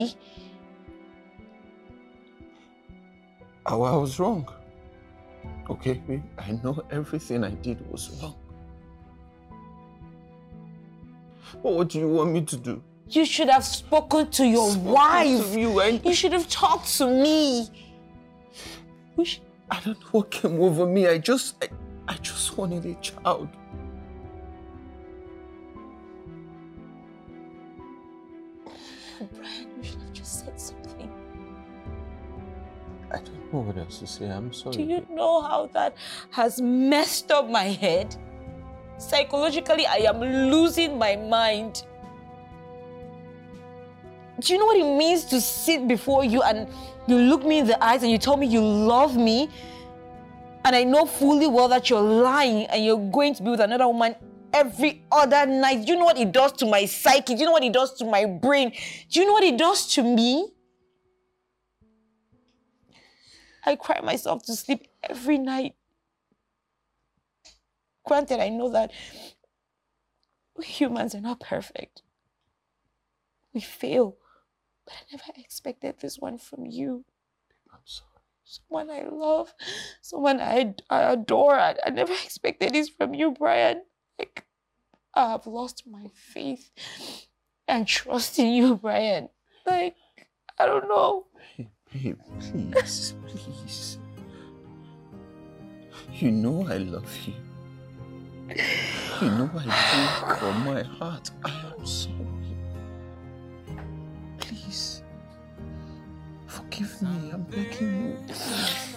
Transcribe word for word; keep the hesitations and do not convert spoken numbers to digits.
Oh, I was wrong. Okay, babe, I know everything I did was wrong. But what do you want me to do? You should have spoken to your spoken wife. To you, and... you should have talked to me. Should... I don't know what came over me. I just, I, I just wanted a child. Brian, you should have just said something. I don't know what else to say. I'm sorry. Do you know how that has messed up my head? Psychologically, I am losing my mind. Do you know what it means to sit before you and you look me in the eyes and you tell me you love me? And I know fully well that you're lying and you're going to be with another woman every other night. Do you know what it does to my psyche? Do you know what it does to my brain? Do you know what it does to me? I cry myself to sleep every night. Granted, I know that we humans are not perfect. We fail. But I never expected this one from you. I'm sorry. Someone I love, someone I, I adore. I, I never expected this from you, Brian. Like, I have lost my faith and trust in you, Brian. Like, I don't know. Babe, babe, please, please. You know I love you. You know I do from my heart. I am sorry. Please, forgive me. I'm begging you.